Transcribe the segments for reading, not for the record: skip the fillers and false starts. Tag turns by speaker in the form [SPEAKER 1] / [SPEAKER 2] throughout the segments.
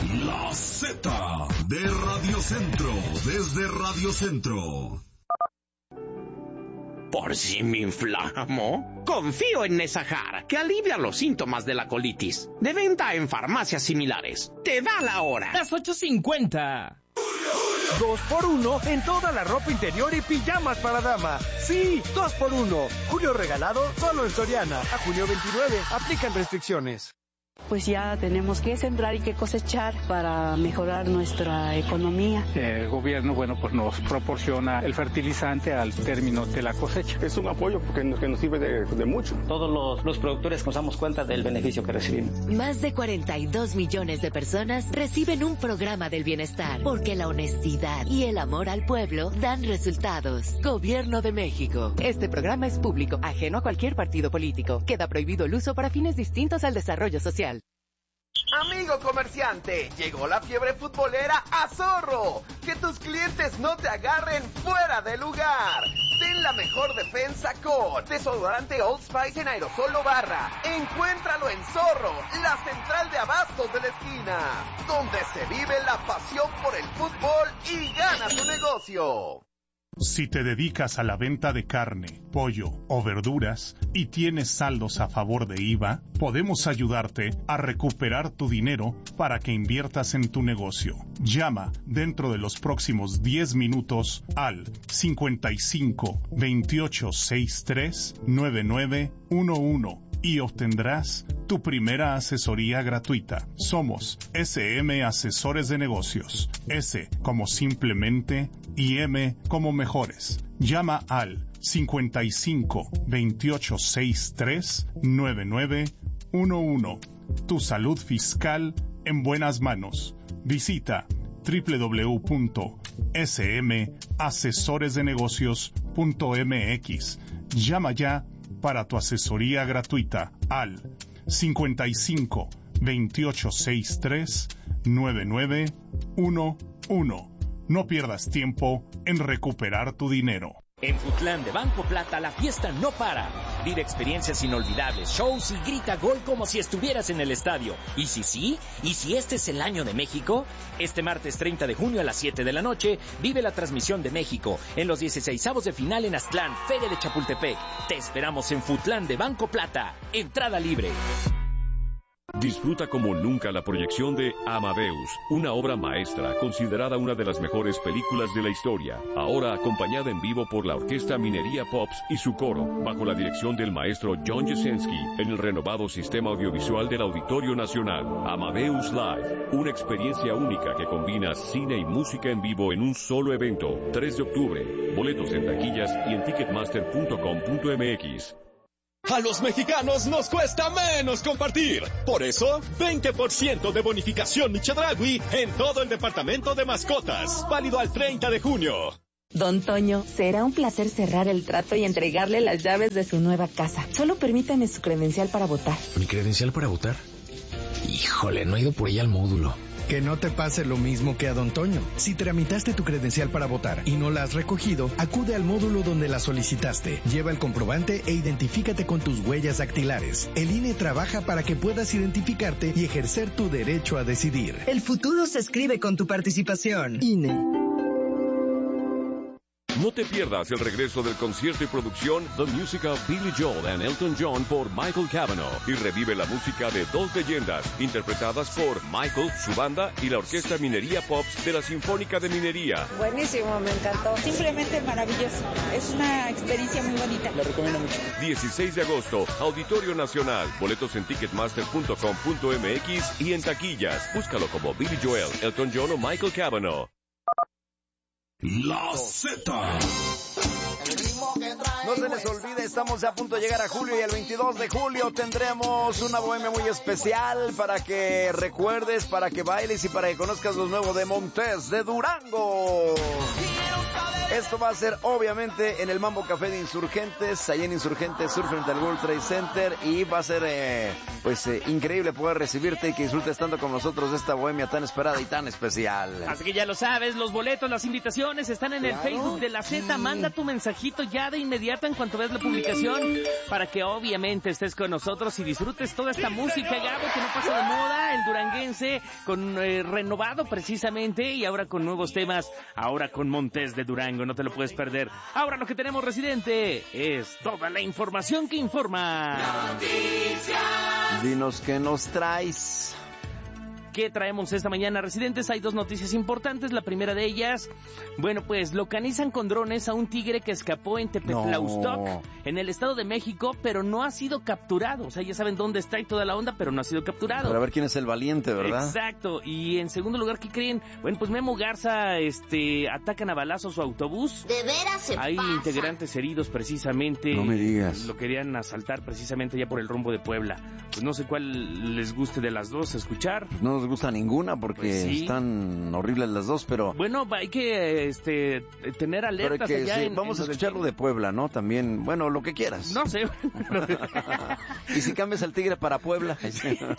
[SPEAKER 1] La Z de Radio Centro, desde Radio Centro.
[SPEAKER 2] ¿Por si me inflamo? Confío en Nesajar, que alivia los síntomas de la colitis. De venta en farmacias similares. Te da la hora.
[SPEAKER 3] Las 8:50. 2x1 en toda la ropa interior y pijamas para dama. Sí, 2x1. Julio regalado solo en Soriana. A junio 29. Aplican restricciones.
[SPEAKER 4] Pues ya tenemos que sembrar y que cosechar para mejorar nuestra economía.
[SPEAKER 5] El gobierno, pues nos proporciona el fertilizante al término de la cosecha.
[SPEAKER 6] Es un apoyo porque nos sirve de mucho.
[SPEAKER 7] Todos los productores nos damos cuenta del beneficio que recibimos.
[SPEAKER 8] Más de 42 millones de personas reciben un programa del bienestar, porque la honestidad y el amor al pueblo dan resultados. Gobierno de México. Este programa es público, ajeno a cualquier partido político. Queda prohibido el uso para fines distintos al desarrollo social.
[SPEAKER 9] Amigo comerciante, llegó la fiebre futbolera a Zorro. Que tus clientes no te agarren fuera de lugar. Ten la mejor defensa con desodorante Old Spice en aerosol o barra. Encuéntralo en Zorro, la central de abastos de la esquina, donde se vive la pasión por el fútbol y gana tu negocio.
[SPEAKER 10] Si te dedicas a la venta de carne, pollo o verduras y tienes saldos a favor de IVA, podemos ayudarte a recuperar tu dinero para que inviertas en tu negocio. Llama dentro de los próximos 10 minutos al 55 28 63 9911 y obtendrás tu primera asesoría gratuita. Somos SM Asesores de Negocios. S como simplemente y M como mejores. Llama al 55 28 63 9911. Tu salud fiscal en buenas manos. Visita www.smasesoresdenegocios.mx. Llama ya para tu asesoría gratuita al 55 28 63 9911. No pierdas tiempo en recuperar tu dinero.
[SPEAKER 3] En Futlán de Banco Plata la fiesta no para. Vive experiencias inolvidables, shows y grita gol como si estuvieras en el estadio. ¿Y si sí? ¿Y si este es el año de México? Este martes 30 de junio a las 7 de la noche vive la transmisión de México en los 16avos de final en Aztlán, Feria de Chapultepec. Te esperamos en Futlán de Banco Plata. Entrada libre.
[SPEAKER 11] Disfruta como nunca la proyección de Amadeus, una obra maestra considerada una de las mejores películas de la historia, ahora acompañada en vivo por la Orquesta Minería Pops y su coro, bajo la dirección del maestro John Jasenski, en el renovado sistema audiovisual del Auditorio Nacional. Amadeus Live, una experiencia única que combina cine y música en vivo en un solo evento. 3 de octubre, boletos en taquillas y en ticketmaster.com.mx.
[SPEAKER 12] A los mexicanos nos cuesta menos compartir. Por eso, 20% de bonificación Chedraui en todo el departamento de mascotas. Válido al 30 de junio.
[SPEAKER 13] Don Toño, será un placer cerrar el trato y entregarle las llaves de su nueva casa. Solo permítame su credencial para votar.
[SPEAKER 14] ¿Mi credencial para votar? Híjole, no he ido por ella al módulo.
[SPEAKER 15] Que no te pase lo mismo que a Don Toño. Si tramitaste tu credencial para votar y no la has recogido, acude al módulo donde la solicitaste. Lleva el comprobante e identifícate con tus huellas dactilares. El INE trabaja para que puedas identificarte y ejercer tu derecho a decidir.
[SPEAKER 16] El futuro se escribe con tu participación. INE.
[SPEAKER 11] No te pierdas el regreso del concierto y producción The Music of Billy Joel and Elton John por Michael Cavanaugh y revive la música de dos leyendas interpretadas por Michael, su banda y la Orquesta Minería Pops de la Sinfónica de Minería.
[SPEAKER 17] Buenísimo, me encantó. Simplemente maravilloso. Es una experiencia muy bonita.
[SPEAKER 11] Lo recomiendo mucho. 16 de agosto, Auditorio Nacional. Boletos en ticketmaster.com.mx y en taquillas. Búscalo como Billy Joel, Elton John o Michael Cavanaugh.
[SPEAKER 1] La Z.
[SPEAKER 9] No se les olvide, estamos a punto de llegar a julio y el 22 de julio tendremos una bohemia muy especial para que recuerdes, para que bailes y para que conozcas los nuevos de Montes de Durango.
[SPEAKER 18] Quiero Esto va a ser obviamente en el Mambo Café de Insurgentes, allá en Insurgentes Sur frente al World Trade Center, y va a ser increíble poder recibirte y que disfrutes tanto con nosotros de esta bohemia tan esperada y tan especial.
[SPEAKER 3] Así que ya lo sabes, los boletos, las invitaciones están en el Facebook de la Z. Manda tu mensajito ya de inmediato en cuanto veas la publicación para que obviamente estés con nosotros y disfrutes toda esta música, Gabo, que no pasa de moda, el duranguense con renovado precisamente y ahora con nuevos temas, ahora con Montes de Durango. No te lo puedes perder. Ahora lo que tenemos, Residente, es toda la información que informa.
[SPEAKER 18] Noticias. Dinos qué nos traes.
[SPEAKER 3] ¿Qué traemos esta mañana, Residentes? Hay dos noticias importantes. La primera de ellas, bueno, pues localizan con drones a un tigre que escapó en Tepetlaustok, en el Estado de México, pero no ha sido capturado. O sea, ya saben dónde está y toda la onda, pero no ha sido capturado.
[SPEAKER 18] Para ver quién es el valiente, ¿verdad?
[SPEAKER 3] Exacto. Y en segundo lugar, ¿qué creen? Bueno, pues Memo Garza, atacan a balazos su autobús.
[SPEAKER 19] ¿De veras se
[SPEAKER 3] Hay
[SPEAKER 19] pasa?
[SPEAKER 3] Integrantes heridos precisamente.
[SPEAKER 18] No me digas.
[SPEAKER 3] Lo querían asaltar precisamente ya por el rumbo de Puebla. Pues no sé cuál les guste de las dos escuchar.
[SPEAKER 18] No nos gusta ninguna porque
[SPEAKER 3] pues sí,
[SPEAKER 18] están horribles las dos, pero...
[SPEAKER 3] Bueno, hay que tener alertas
[SPEAKER 18] que,
[SPEAKER 3] allá
[SPEAKER 18] sí, vamos a escuchar lo de Puebla, ¿no? También, bueno, lo que quieras.
[SPEAKER 3] No sé.
[SPEAKER 18] ¿Y si cambias al tigre para Puebla?
[SPEAKER 3] ¿Qué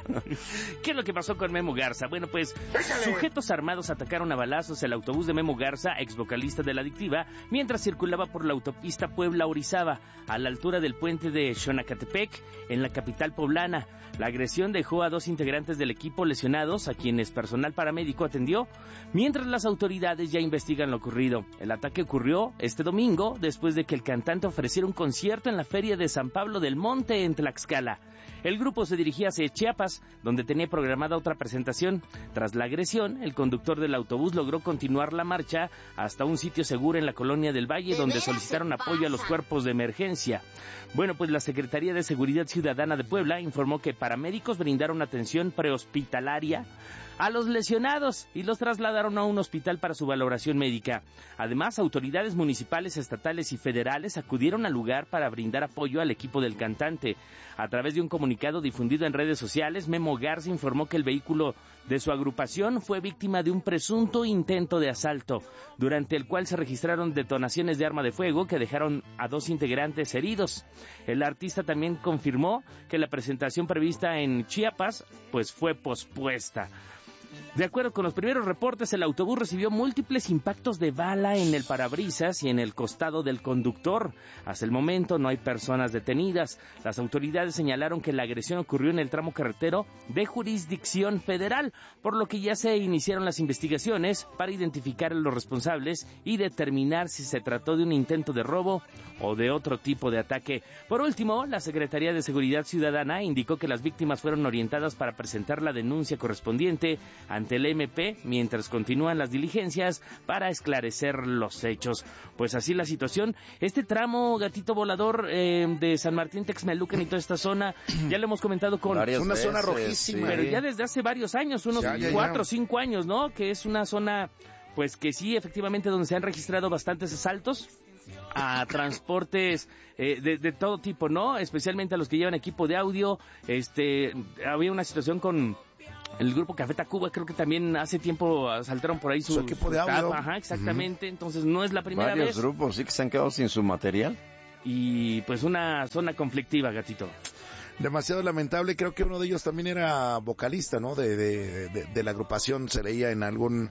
[SPEAKER 3] es lo que pasó con Memo Garza? Bueno, pues sujetos armados atacaron a balazos el autobús de Memo Garza, ex vocalista de La Adictiva, mientras circulaba por la autopista Puebla-Orizaba, a la altura del puente de Xonacatepec, en la capital poblana. La agresión dejó a 2 integrantes del equipo lesionados, a quienes personal paramédico atendió, mientras las autoridades ya investigan lo ocurrido. El ataque ocurrió este domingo, después de que el cantante ofreciera un concierto en la Feria de San Pablo del Monte, en Tlaxcala. El grupo se dirigía hacia Chiapas, donde tenía programada otra presentación. Tras la agresión, el conductor del autobús logró continuar la marcha hasta un sitio seguro en la Colonia del Valle, donde solicitaron apoyo a los cuerpos de emergencia. Bueno, pues la Secretaría de Seguridad Ciudadana de Puebla informó que paramédicos brindaron atención prehospitalaria a los lesionados y los trasladaron a un hospital para su valoración médica. Además, autoridades municipales, estatales y federales acudieron al lugar para brindar apoyo al equipo del cantante. A través de un comunicado difundido en redes sociales, Memo Garza informó que el vehículo de su agrupación fue víctima de un presunto intento de asalto, durante el cual se registraron detonaciones de arma de fuego que dejaron a 2 integrantes heridos. El artista también confirmó que la presentación prevista en Chiapas pues fue pospuesta. De acuerdo con los primeros reportes, el autobús recibió múltiples impactos de bala en el parabrisas y en el costado del conductor. Hasta el momento no hay personas detenidas. Las autoridades señalaron que la agresión ocurrió en el tramo carretero de jurisdicción federal, por lo que ya se iniciaron las investigaciones para identificar a los responsables y determinar si se trató de un intento de robo o de otro tipo de ataque. Por último, la Secretaría de Seguridad Ciudadana indicó que las víctimas fueron orientadas para presentar la denuncia correspondiente ante el MP, mientras continúan las diligencias para esclarecer los hechos. Pues así la situación. Este tramo, gatito volador, de San Martín, Texmelucan y toda esta zona, ya lo hemos comentado con...
[SPEAKER 20] Es una zona rojísima.
[SPEAKER 3] Pero ya desde hace varios años, unos 4 o 5 años, ¿no? Que es una zona, pues que sí, efectivamente, donde se han registrado bastantes asaltos a transportes de todo tipo, ¿no? Especialmente a los que llevan equipo de audio. Había una situación con el grupo Café Tacuba, creo que también hace tiempo asaltaron por ahí su
[SPEAKER 20] equipo de audio.
[SPEAKER 3] Ajá, exactamente. Entonces no es la primera vez.
[SPEAKER 18] Varios grupos sí que se han quedado sin su material.
[SPEAKER 3] Y pues una zona conflictiva, gatito.
[SPEAKER 20] Demasiado lamentable. Creo que uno de ellos también era vocalista, ¿no? De la agrupación, se leía en algún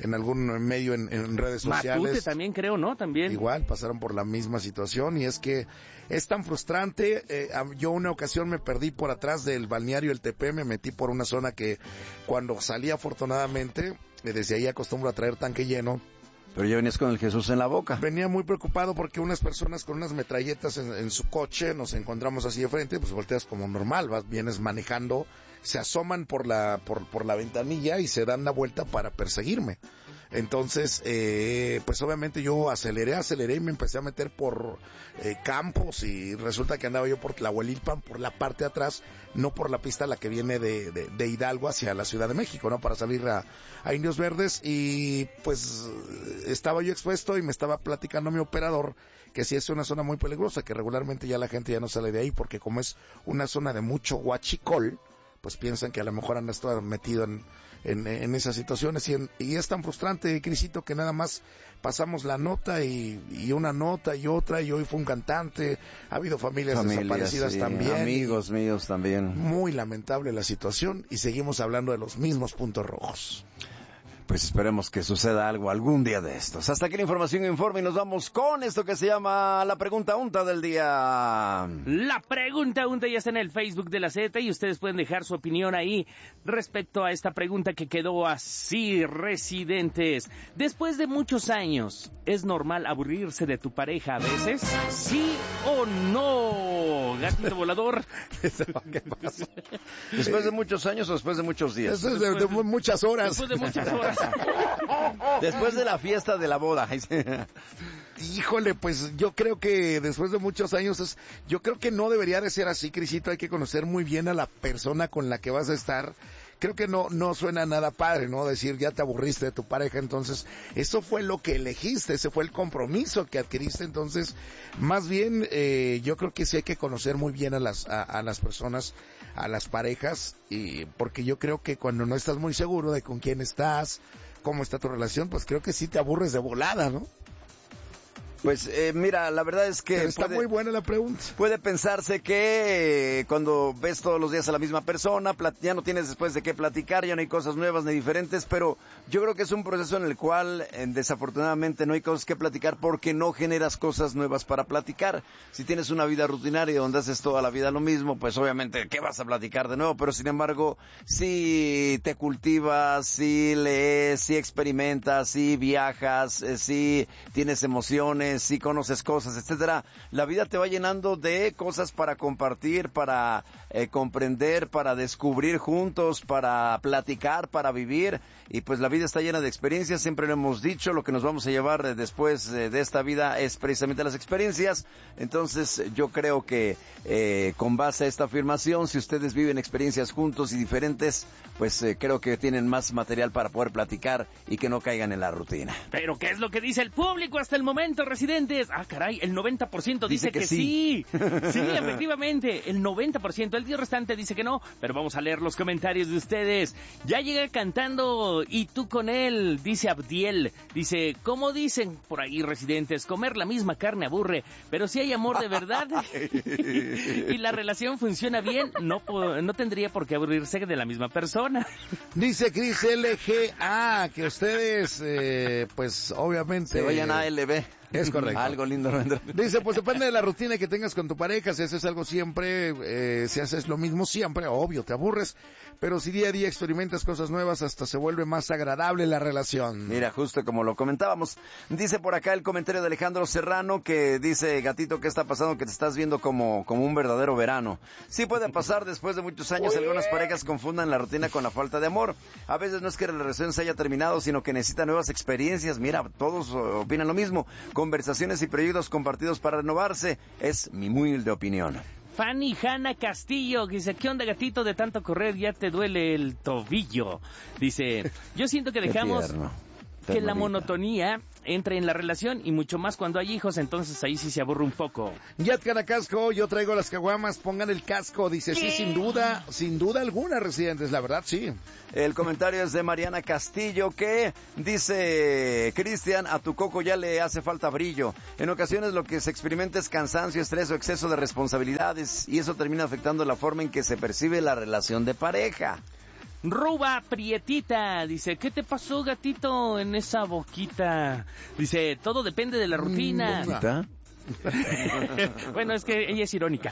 [SPEAKER 20] medio en redes sociales.
[SPEAKER 3] Matute también creo, ¿no? También.
[SPEAKER 20] Igual, pasaron por la misma situación y es que es tan frustrante. Yo una ocasión me perdí por atrás del balneario El Tepe, me metí por una zona que cuando salí afortunadamente, desde ahí acostumbro a traer tanque lleno.
[SPEAKER 18] Pero ya venías con el Jesús en la boca.
[SPEAKER 20] Venía muy preocupado porque unas personas con unas metralletas en su coche, nos encontramos así de frente, pues volteas como normal, vienes manejando, se asoman por la ventanilla y se dan la vuelta para perseguirme. Entonces, pues obviamente yo aceleré y me empecé a meter por campos y resulta que andaba yo por Tlahuelilpan, por la parte de atrás, no por la pista la que viene de Hidalgo hacia la Ciudad de México, ¿no? Para salir a Indios Verdes y pues estaba yo expuesto y me estaba platicando mi operador que sí es una zona muy peligrosa, que regularmente ya la gente ya no sale de ahí porque como es una zona de mucho huachicol, pues piensan que a lo mejor han estado metido en esas situaciones y es tan frustrante, Crisito, que nada más pasamos la nota y una nota y otra, y hoy fue un cantante, ha habido familias desaparecidas también,
[SPEAKER 18] amigos míos también.
[SPEAKER 20] Muy lamentable la situación y seguimos hablando de los mismos puntos rojos.
[SPEAKER 18] Pues esperemos que suceda algo algún día de estos. Hasta aquí la información informe y nos vamos con esto que se llama la pregunta unta del día.
[SPEAKER 3] La pregunta unta ya está en el Facebook de la Z y ustedes pueden dejar su opinión ahí respecto a esta pregunta que quedó así, residentes. Después de muchos años, ¿es normal aburrirse de tu pareja a veces? ¿Sí o no? Gatito volador.
[SPEAKER 20] ¿Qué pasa?
[SPEAKER 18] ¿Después de muchos años o después de muchos días?
[SPEAKER 20] Eso es de muchas horas.
[SPEAKER 3] Después de muchas horas.
[SPEAKER 18] Después de la fiesta de la boda.
[SPEAKER 20] Híjole, pues yo creo que después de muchos años, yo creo que no debería de ser así, Crisito. Hay que conocer muy bien a la persona con la que vas a estar. Creo que no suena nada padre, ¿no? Decir, ya te aburriste de tu pareja, entonces, eso fue lo que elegiste, ese fue el compromiso que adquiriste, entonces, más bien, yo creo que sí hay que conocer muy bien a las personas, a las parejas, y porque yo creo que cuando no estás muy seguro de con quién estás, cómo está tu relación, pues creo que sí te aburres de volada, ¿no?
[SPEAKER 18] Pues mira, la verdad es que...
[SPEAKER 20] Pero está muy buena la pregunta.
[SPEAKER 18] Puede pensarse que cuando ves todos los días a la misma persona, ya no tienes después de qué platicar, ya no hay cosas nuevas ni diferentes, pero yo creo que es un proceso en el cual desafortunadamente no hay cosas que platicar porque no generas cosas nuevas para platicar. Si tienes una vida rutinaria donde haces toda la vida lo mismo, pues obviamente, ¿qué vas a platicar de nuevo? Pero sin embargo, si te cultivas, si lees, si experimentas, si viajas, si tienes emociones, si conoces cosas, etcétera, la vida te va llenando de cosas para compartir, para comprender, para descubrir juntos, para platicar, para vivir, y pues la vida está llena de experiencias, siempre lo hemos dicho, lo que nos vamos a llevar después de esta vida es precisamente las experiencias. Entonces yo creo que con base a esta afirmación, si ustedes viven experiencias juntos y diferentes, pues creo que tienen más material para poder platicar y que no caigan en la rutina.
[SPEAKER 3] ¿Pero qué es lo que dice el público hasta el momento, residentes? Ah, caray, el 90% dice que sí. Sí, efectivamente, el 90%. El día restante dice que no, pero vamos a leer los comentarios de ustedes. Ya llegué cantando y tú con él, dice Abdiel. Dice, ¿cómo dicen por ahí, residentes? Comer la misma carne aburre, pero si hay amor de verdad y la relación funciona bien, no tendría por qué aburrirse de la misma persona.
[SPEAKER 20] Dice Cris LGA que ustedes, pues obviamente...
[SPEAKER 18] Se vayan a ALB.
[SPEAKER 20] Es correcto.
[SPEAKER 18] Algo lindo.
[SPEAKER 20] Dice, pues depende de la rutina que tengas con tu pareja. Si haces algo siempre, si haces lo mismo siempre, obvio, te aburres. Pero si día a día experimentas cosas nuevas, hasta se vuelve más agradable la relación.
[SPEAKER 18] Mira, justo como lo comentábamos. Dice por acá el comentario de Alejandro Serrano que dice, gatito, ¿qué está pasando? Que te estás viendo como un verdadero verano. Sí puede pasar después de muchos años. Algunas parejas confundan la rutina con la falta de amor. A veces no es que la relación se haya terminado, sino que necesita nuevas experiencias. Mira, todos opinan lo mismo. Conversaciones y proyectos compartidos para renovarse. Es mi muy humilde opinión.
[SPEAKER 3] Fanny Hanna Castillo dice, ¿qué onda, gatito? De tanto correr ya te duele el tobillo. Dice, yo siento que dejamos que la monotonía entre en la relación y mucho más cuando hay hijos, entonces ahí sí se aburre un poco.
[SPEAKER 20] Yat Canacasco, yo traigo las caguamas, pongan el casco. Dice, ¿qué? Sí, sin duda alguna, residentes, la verdad, sí.
[SPEAKER 18] El comentario es de Mariana Castillo que dice, Cristian, a tu coco ya le hace falta brillo. En ocasiones lo que se experimenta es cansancio, estrés o exceso de responsabilidades y eso termina afectando la forma en que se percibe la relación de pareja.
[SPEAKER 3] Ruba Prietita dice, ¿qué te pasó, gatito, en esa boquita? Dice, todo depende de la rutina. Bueno, es que ella es irónica.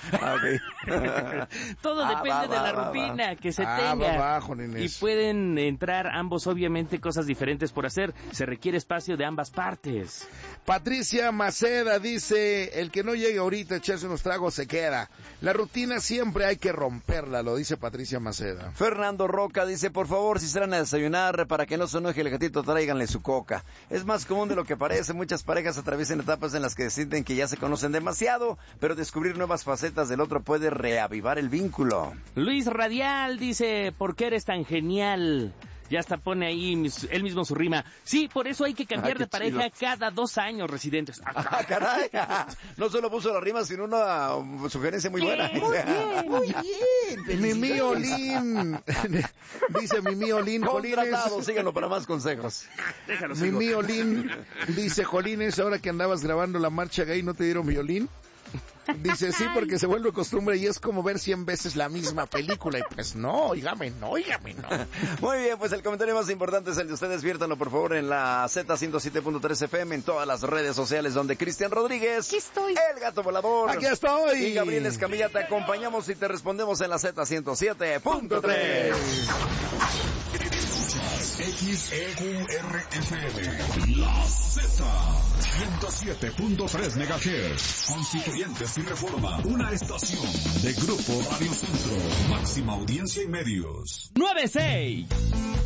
[SPEAKER 3] Todo depende de la rutina que se tenga. Y pueden entrar ambos, obviamente, cosas diferentes por hacer. Se requiere espacio de ambas partes.
[SPEAKER 20] Patricia Maceda dice, el que no llegue ahorita a echarse unos tragos se queda. La rutina siempre hay que romperla, lo dice Patricia Maceda.
[SPEAKER 18] Fernando Roca dice, por favor, si salen a desayunar, para que no se enoje el gatito, tráiganle su coca. Es más común de lo que parece. Muchas parejas atraviesan etapas en las que sienten que ya se conocen demasiado, pero descubrir nuevas facetas del otro puede reavivar el vínculo.
[SPEAKER 3] Luis Radial dice, ¿por qué eres tan genial? Ya hasta pone ahí él mismo su rima. Sí, por eso hay que cambiar de pareja cada 2 años, residentes.
[SPEAKER 18] ¡Ah, caray! No solo puso la rima, sino una sugerencia muy buena.
[SPEAKER 20] Muy bien. Mimi Olin. Dice Mimi Olin.
[SPEAKER 18] Contratado, síganlo para más consejos.
[SPEAKER 20] Mimi Olin dice, Jolines, ahora que andabas grabando la marcha gay, ¿no te dieron violín? Dice, sí, porque se vuelve costumbre y es como ver 100 veces la misma película. Y pues no, óigame, no.
[SPEAKER 18] Muy bien, pues el comentario más importante es el de ustedes. Viértanlo, por favor, en la Z107.3 FM, en todas las redes sociales, donde Cristian Rodríguez,
[SPEAKER 13] aquí estoy,
[SPEAKER 18] el gato volador,
[SPEAKER 20] aquí estoy,
[SPEAKER 18] y Gabriel Escamilla, te acompañamos y te respondemos en la Z107.3.
[SPEAKER 1] XEQRFM, la Z, 107.3 MHz, Constituyentes y Reforma, una estación de Grupo Radio Centro, máxima audiencia y medios.
[SPEAKER 3] 96.